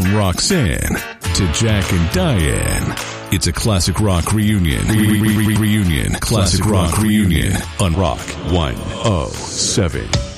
From Roxanne to Jack and Diane, it's a classic rock reunion. Reunion. Classic rock reunion on Rock 107.